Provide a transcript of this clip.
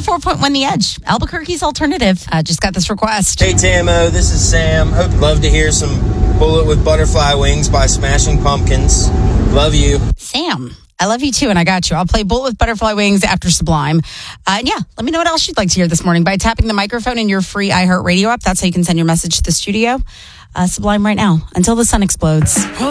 104.1 The Edge, Albuquerque's alternative. Just got this request. Hey, Tamo, this is Sam. Love to hear some Bullet with Butterfly Wings by Smashing Pumpkins. Love you. Sam, I love you too, and I got you. I'll play Bullet with Butterfly Wings after Sublime. And yeah, let me know what else you'd like to hear this morning by tapping the microphone in your free iHeartRadio app. That's how you can send your message to the studio. Sublime right now, Until the Sun Explodes.